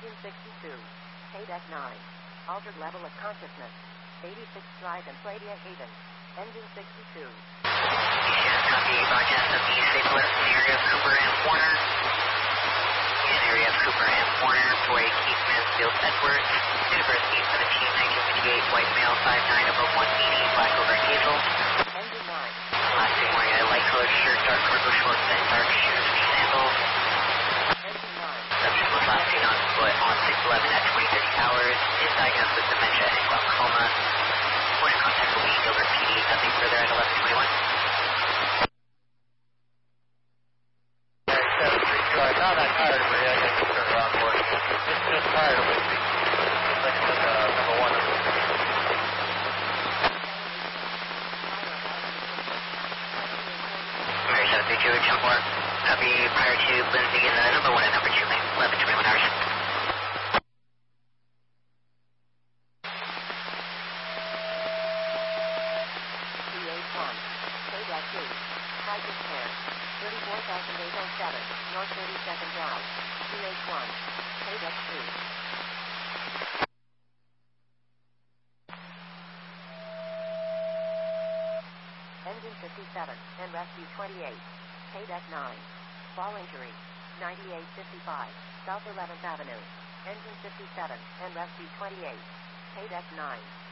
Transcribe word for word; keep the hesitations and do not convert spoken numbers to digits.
Engine sixty-two. Paydeck nine. Altered level of consciousness. eighty-six Drive and Pladia Haven. Engine sixty-two. Yeah, copy. Broadcast of the Safe Alert in the area of Cooper and Warner. In area of Cooper and Warner, boy Keith Mansfield Edwards. University seventeen, nineteen fifty-eight, white male, five nine, above one eighty, black over hazel. Engine nine. Last name wearing a light colored shirt, dark cargo shorts, and dark shoes and sandals. Engine nine. Subject was last seen on foot on six eleven at twenty thirty hours. Is diagnosed with dementia and glaucoma. Point of contact will be Gilbert P D. Nothing further at eleven twenty-one. seven three two, I found that tire debris. I think it's turned around for it. It's just tire with me. Looks like it's uh, number one. Fire seven three two, jump more. Copy prior to Lindsay in the number one and number two lane, eleven twenty-one hours. T H one. Paydeck two. Cypress Pair. thirty-four thousand eight hundred seven. North thirty-second Drive. T H one. Paydeck two. Engine fifty-seven. And Rescue twenty-eight. Paydeck nine. Fall injury. ninety-eight fifty-five. South eleventh Avenue. Engine fifty-seven. And Rescue twenty-eight. Paydeck nine.